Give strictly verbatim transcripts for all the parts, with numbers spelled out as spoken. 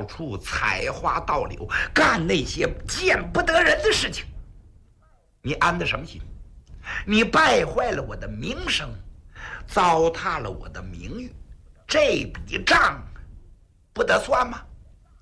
处采花盗柳，干那些见不得人的事情。你安的什么心？你败坏了我的名声，糟蹋了我的名誉，这笔账不得算吗？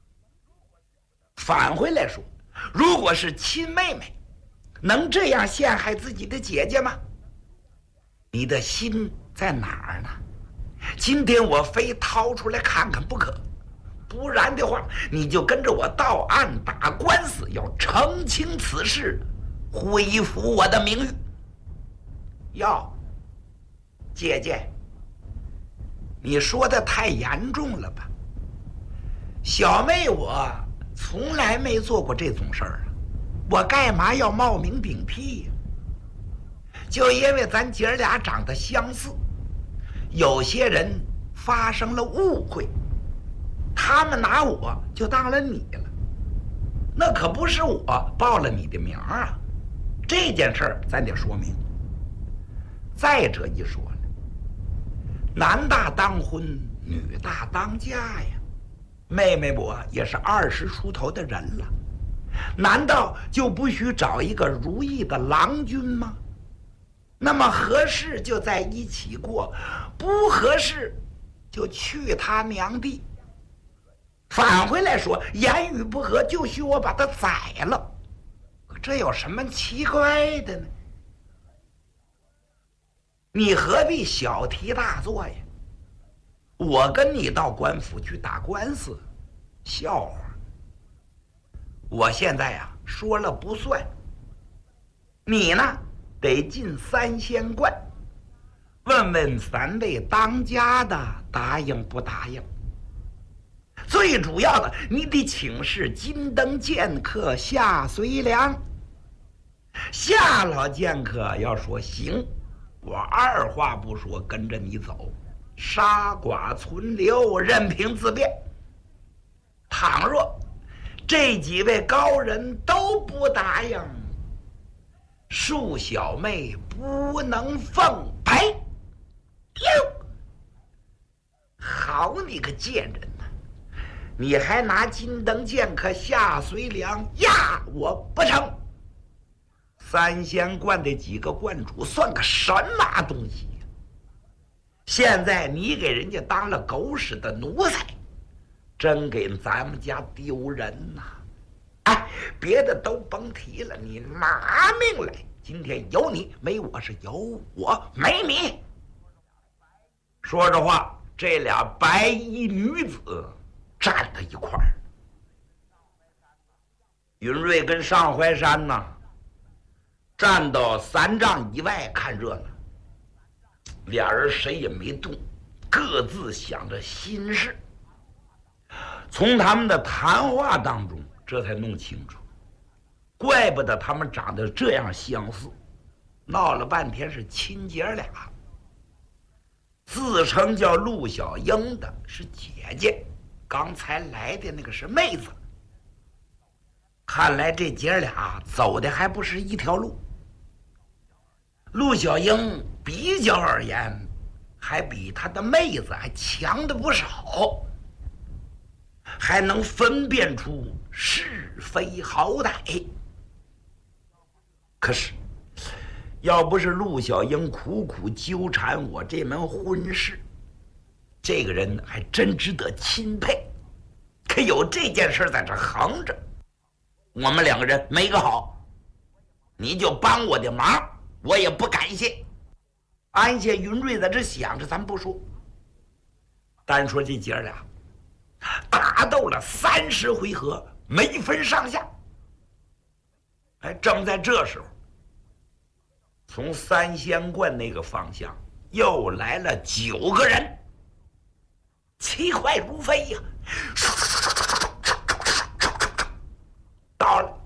返回来说，如果是亲妹妹，能这样陷害自己的姐姐吗？你的心在哪儿呢？今天我非掏出来看看不可，不然的话，你就跟着我到案打官司，要澄清此事，恢复我的名誉。哟，姐姐，你说的太严重了吧？小妹我从来没做过这种事儿啊，我干嘛要冒名顶替呀？就因为咱姐儿俩长得相似，有些人发生了误会，他们拿我就当了你了，那可不是我报了你的名啊！这件事儿咱得说明。再者一说了，男大当婚，女大当嫁呀。妹妹我也是二十出头的人了，难道就不许找一个如意的郎君吗？那么合适就在一起过，不合适就去他娘地。返回来说，言语不合就许我把他宰了，这有什么奇怪的呢？你何必小题大做呀？我跟你到官府去打官司，笑话。我现在呀、啊、说了不算，你呢得进三仙观，问问三位当家的答应不答应。最主要的，你得请示金灯剑客夏随良。夏老剑客要说行，我二话不说跟着你走，杀剐存留，任凭自便。倘若这几位高人都不答应，恕小妹不能奉陪。哟，好你个贱人呐！你还拿金灯剑客夏随良压我不成？三仙观的几个观主算个什么东西呀？现在你给人家当了狗屎的奴才，真给咱们家丢人呐！哎，别的都甭提了，你拿命来！今天有你没我，是有我没你。说着话，这俩白衣女子站在一块儿。云瑞跟上怀山呢，站到三丈以外看热闹。俩人谁也没动，各自想着心事。从他们的谈话当中，这才弄清楚，怪不得他们长得这样相似，闹了半天是亲姐俩。自称叫陆小英的是姐姐，刚才来的那个是妹子。看来这姐俩走的还不是一条路。陆小英比较而言，还比她的妹子还强的不少，还能分辨出是非好歹。可是要不是陆小英苦苦纠缠我这门婚事，这个人还真值得钦佩。可有这件事在这横着，我们两个人没个好，你就帮我的忙，我也不感谢。安谢云瑞在这想着，咱不说，单说这姐俩打斗了三十回合，没分上下。哎，正在这时候，从三仙观那个方向又来了九个人，奇快如飞呀、啊！到了，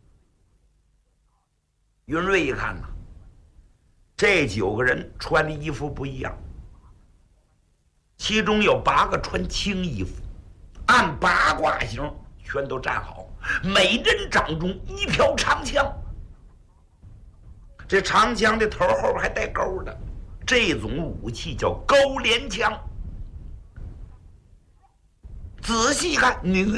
云瑞一看呢，这九个人穿的衣服不一样，其中有八个穿青衣服，按八卦形全都站好，每人掌中一条长枪。这长枪的头后边还带钩的，这种武器叫钩镰枪。仔细看，女